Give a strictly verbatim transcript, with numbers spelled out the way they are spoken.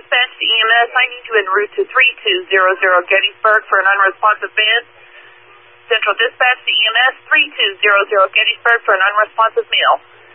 Dispatch to E M S. I need you en route to three two zero zero Gettysburg for an unresponsive bid. Central Dispatch to E M S, three two zero zero Gettysburg for an unresponsive meal.